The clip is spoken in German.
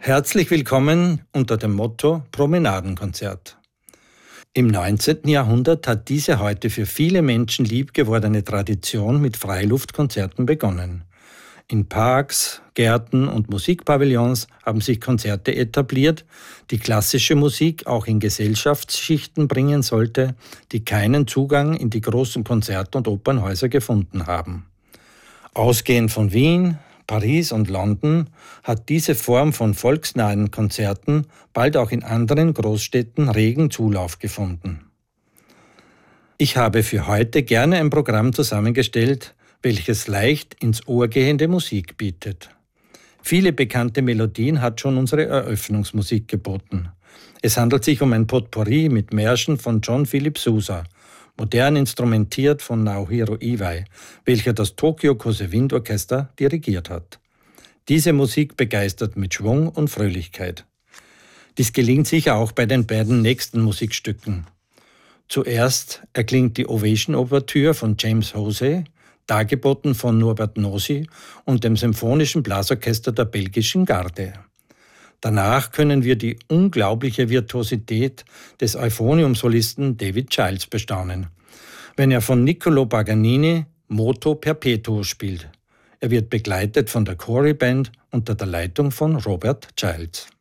Herzlich willkommen unter dem Motto Promenadenkonzert. Im 19. Jahrhundert hat diese heute für viele Menschen liebgewordene Tradition mit Freiluftkonzerten begonnen. In Parks, Gärten und Musikpavillons haben sich Konzerte etabliert, die klassische Musik auch in Gesellschaftsschichten bringen sollte, die keinen Zugang in die großen Konzert- und Opernhäuser gefunden haben. Ausgehend von Wien, Paris und London hat diese Form von volksnahen Konzerten bald auch in anderen Großstädten regen Zulauf gefunden. Ich habe für heute gerne ein Programm zusammengestellt, welches leicht ins Ohr gehende Musik bietet. Viele bekannte Melodien hat schon unsere Eröffnungsmusik geboten. Es handelt sich um ein Potpourri mit Märschen von John Philip Sousa, modern instrumentiert von Naohiro Iwai, welcher das Tokyo Kose Wind Orchester dirigiert hat. Diese Musik begeistert mit Schwung und Fröhlichkeit. Dies gelingt sicher auch bei den beiden nächsten Musikstücken. Zuerst erklingt die Ovation-Ouvertüre von James Hosey, dargeboten von Norbert Nosy und dem Symphonischen Blasorchester der belgischen Garde. Danach können wir die unglaubliche Virtuosität des Euphonium-Solisten David Childs bestaunen, wenn er von Niccolò Paganini Moto Perpetuo spielt. Er wird begleitet von der Cory Band unter der Leitung von Robert Childs.